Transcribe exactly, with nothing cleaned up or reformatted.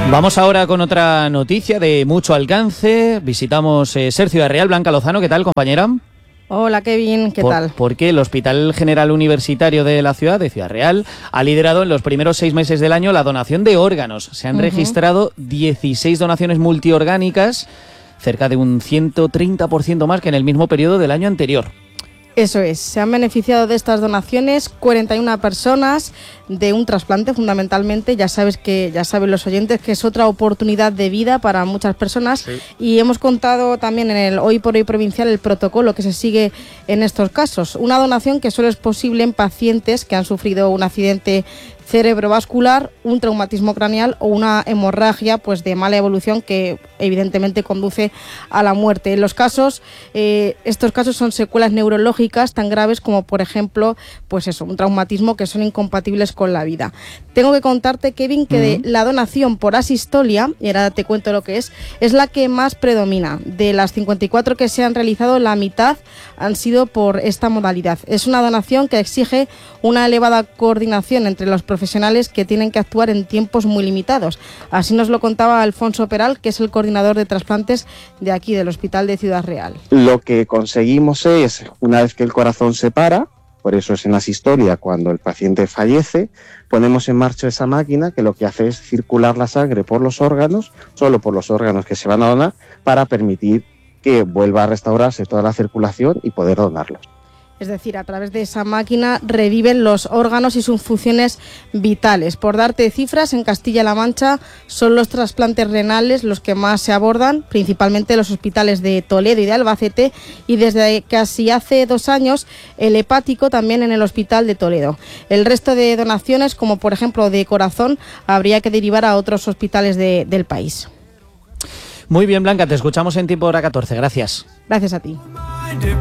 Vamos ahora con otra noticia de mucho alcance. Visitamos eh, Ser Ciudad Real. Blanca Lozano, ¿qué tal, compañera? Hola, Kevin, ¿qué por, tal? Porque el Hospital General Universitario de la ciudad, de Ciudad Real, ha liderado en los primeros seis meses del año la donación de órganos. Se han uh-huh. registrado dieciséis donaciones multiorgánicas, cerca de un ciento treinta por ciento más que en el mismo periodo del año anterior. Eso es, se han beneficiado de estas donaciones cuarenta y una personas de un trasplante fundamentalmente. Ya sabes que ya saben los oyentes que es otra oportunidad de vida para muchas personas, sí. Y hemos contado también en el Hoy por Hoy provincial el protocolo que se sigue en estos casos. Una donación que solo es posible en pacientes que han sufrido un accidente cerebrovascular, un traumatismo craneal o una hemorragia pues de mala evolución que evidentemente conduce a la muerte. En los casos, eh, estos casos son secuelas neurológicas tan graves como por ejemplo, pues eso, un traumatismo que son incompatibles con la vida. Tengo que contarte, Kevin, que uh-huh. de la donación por asistolia, y ahora te cuento lo que es, es la que más predomina. De las cincuenta y cuatro que se han realizado, la mitad han sido por esta modalidad. Es una donación que exige una elevada coordinación entre los profesionales que tienen que actuar en tiempos muy limitados. Así nos lo contaba Alfonso Peral, que es el coordinador de trasplantes de aquí, del Hospital de Ciudad Real. Lo que conseguimos es, una vez que el corazón se para, por eso es en asistolia, cuando el paciente fallece, ponemos en marcha esa máquina que lo que hace es circular la sangre por los órganos, solo por los órganos que se van a donar, para permitir que vuelva a restaurarse toda la circulación y poder donarlos. Es decir, a través de esa máquina reviven los órganos y sus funciones vitales. Por darte cifras, en Castilla-La Mancha son los trasplantes renales los que más se abordan, principalmente los hospitales de Toledo y de Albacete, y desde casi hace dos años el hepático también en el hospital de Toledo. El resto de donaciones, como por ejemplo de corazón, habría que derivar a otros hospitales de, del país. Muy bien, Blanca, te escuchamos en Tiempo Hora catorce. Gracias. Gracias a ti.